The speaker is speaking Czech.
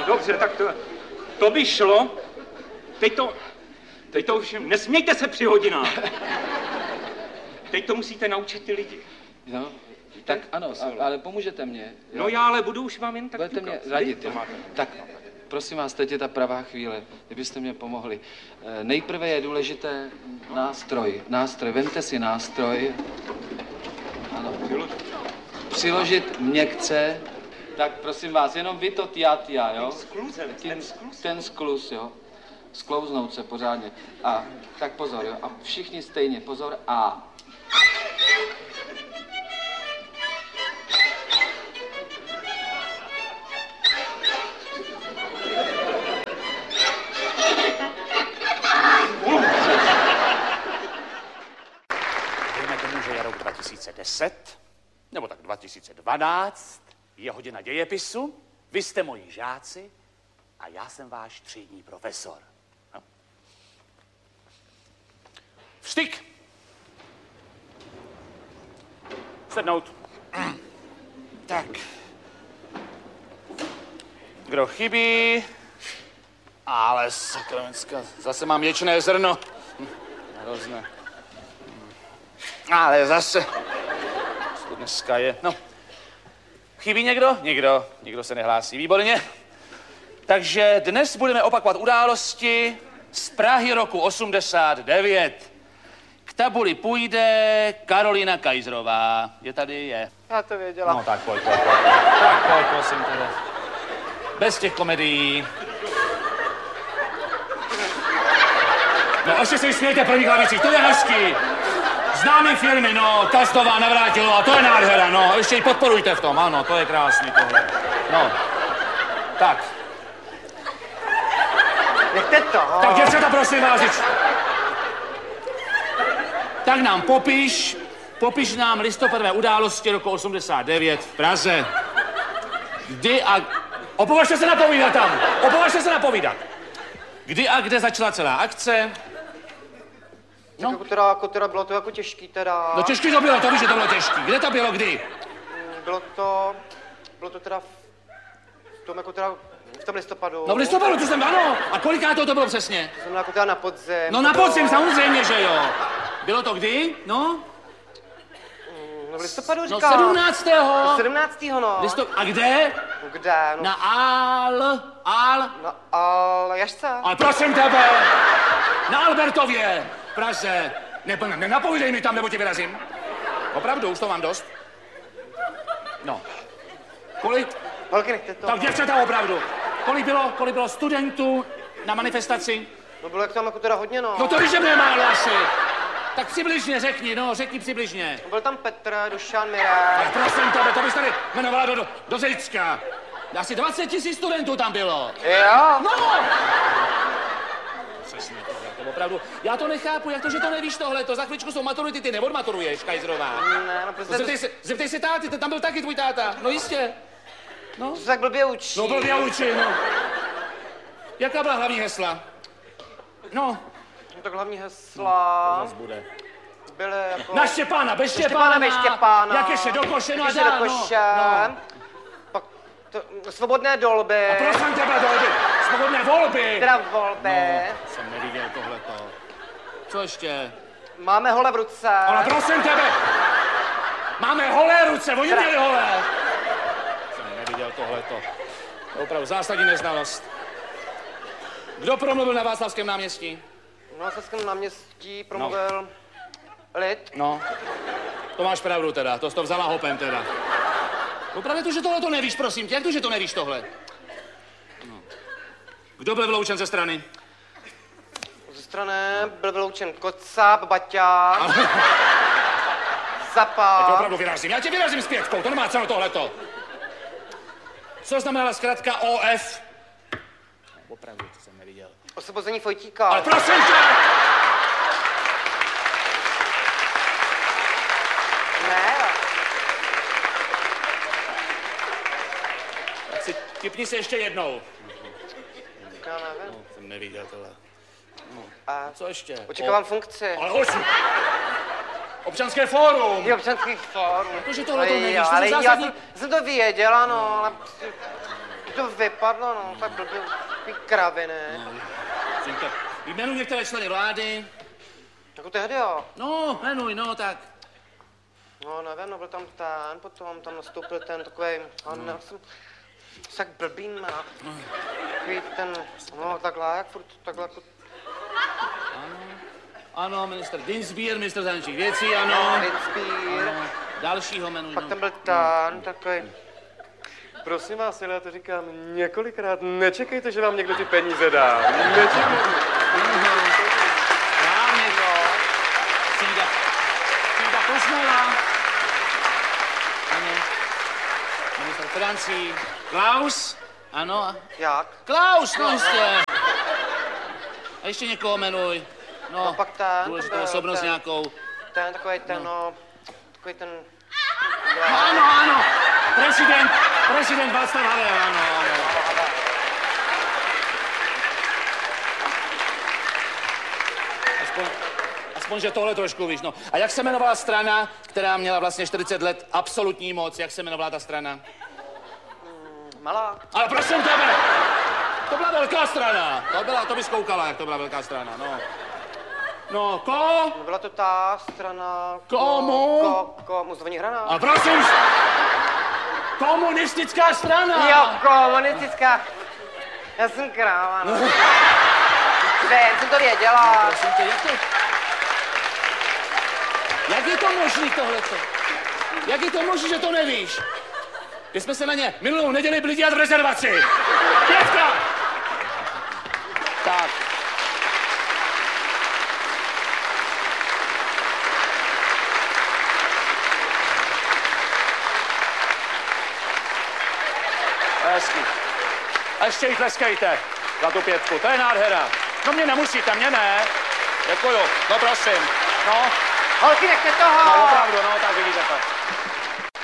Dobře, tak to by šlo. Teď to už, nesmějte se při hodinách. Teď to musíte naučit ty lidi. No, tak ano, ale pomůžete mě. Jo? No já ale budu už vám jen tak budete mě radit, jo? Tak, prosím vás, teď je ta pravá chvíle, kdybyste mě pomohli. Nejprve je důležité nástroj. Vemte si nástroj. Ano. Přiložit měkce. Tak prosím vás, jenom vy to tja, jo? Ten skluz, jo? Sklouznout se pořádně. A tak pozor, jo? A všichni stejně, pozor, a. Dejme tomu, že je rok 2010, nebo tak 2012, je hodina dějepisu, vy jste moji žáci a já jsem váš třídní profesor. No. Vstyk! Sednout. Tak. Kdo chybí? Ale sakramenská, zase mám ječné zrno. Hrozné. Ale zase. Co dneska je? No. Chybí někdo? Nikdo se nehlásí. Výborně. Takže dnes budeme opakovat události z Prahy roku 89. K tabuli půjde Karolina Kajzrová. Je tady? Je. Já to věděla. No tak pojď. Tak pojď, prosím tebe. Bez těch komedií. No ještě se smějte první klavicích, to je hezký. Známý filmy, no, Kastová, Navrátilová, to je nádhera, no, ještě ji podporujte v tom, ano, to je krásný tohle. No, tak. Nechte to. Tak děvčata, prosím vás, tak nám popiš nám listopadové události roku 89 v Praze. Kdy a... Opovažte se napovídat tam, Kdy a kde začala celá akce? No. Jako teda bylo to jako těžký teda. No těžký to bylo, to víš, že to bylo těžký. Kde to bylo, kdy? Bylo to teda v tom listopadu. No v listopadu, to jsem, ano. A koliká to bylo přesně? To znamená jako teda na podzim. No na podzim, samozřejmě, že jo. Bylo to kdy? No? No v listopadu No říkám. 17. 17. no. A kde? Kde? No. Na Na Aljašce. Ale prosím tebe, na Albertově, v Praze. Nenapovídej mi tam, nebo tě vyrazím. Opravdu, už to mám dost. No. Kolik? Holky, nechte to. Tak děvčata, opravdu. Kolik bylo studentů na manifestaci? No bylo jak tam jako teda hodně, no. No to víš, že mě málo asi. Tak přibližně řekni přibližně. Byl tam Petr, Dušan, Mirek. Ale prosím tebe, to bys tady jmenovala do Zejcka. Asi 20 000 studentů tam bylo. Jo? No! Přesně to opravdu. Já to nechápu, jak to, že to nevíš tohleto. Za chvíličku jsou maturity, ty neodmaturuješ, Kajzrová. Ne, no prostě... Zeptej se táty, tam byl taky tvůj táta. No jistě. No. To se tak blbě učí. No blbě učí, no. Jaká byla hlavní hesla? No. No tak hlavní hesla... To zas bude. Byly jako... Na Štěpána, bez Štěpána. Jak ještě do koše, no a dál, do koše. No. Pak svobodné dolby. A prosím tebe, dolby. Svobodné volby. Teda volby. No, jsem neviděl tohleto. Co ještě? Máme hole v ruce. Ale prosím tebe. Máme holé ruce, oni měli holé. Jsem neviděl tohleto. To je opravdu zásadní neznalost. Kdo promluvil na Václavském náměstí? Na Václavském náměstí promluvil Lid. No, to máš pravdu teda, to jsi to vzala hopem teda. No právě to, že tohle to nevíš, prosím tě, jak to, že to nevíš tohle? No. Kdo byl vyloučen ze strany? Ze strany byl vyloučen Kocáb, Baťa, Zapal. Já tě opravdu vyrazím, já tě vyrazím s pětkou, to nemá cenu tohleto. Co znamenala zkrátka OF? No, opravdu, to jsem neviděl. Osvobození Fojtíka. Ale prosím tě! Ne. Tak si tipni se ještě jednou. Já nevím. No, jsem neviděl tohle. No. A Co ještě? očekávám funkci. Ale hoši! Občanské fórum! Je občanský fórum. Protože tohle to nevíš, to ale zásadní... já jsem to věděla, no, ale... To vypadlo, no, tak blbě, takový kravy, ne? Jmenuji některé členy vlády. Jako tehdy, jo. No, jmenuj, no, tak. No, nevím, no, byl tam ten, potom tam nastoupil ten takovej, no. Tak blbý má. Takový ten, no, takhle, jak furt, takhle jako... Ano, ministr Dinsbier, ministr zahraničních věcí, ano. Dinsbier. Ano. Dalšího jmenuj, Pak no. tam byl ten, takový. Prosím vás, já to říkám několikrát, nečekejte, že vám někdo ty peníze dá. Nečekejte. Správně to. Cída Poznala. Ano. Ministr financí. Klaus. Ano. Jak? Klaus, no jistě. A ještě někoho jmenuj. No pak ten. Důležitou osobnost nějakou. Ten, takový ten, no, takový ten... Ano. Prezident Václav Havel, ano. Aspoň, že tohle trošku víš, no. A jak se jmenovala strana, která měla vlastně 40 let absolutní moc, jak se jmenovala ta strana? Malá. Ale prosím tebe, to byla velká strana. To bys koukala, jak to byla velká strana, no. No, No, byla to ta strana... Komu? Muzdovní hrana. A prosím, komunistická strana. Jo, komunistická. Já jsem kráva, no. Jen jsem to věděla. Prosím tě, jak je to možný tohleto? Jak je to možný, že to nevíš? Když jsme se na ně minulou neděli byli dělat v rezervaci. Pětka! Tak. Hezky. A ještě jí tleskejte za tu pětku, to je nádhera. No mě nemusíte, mě ne. Děkuju, no prosím. No. Holky, nechte toho! No opravdu, no tak vidíte to.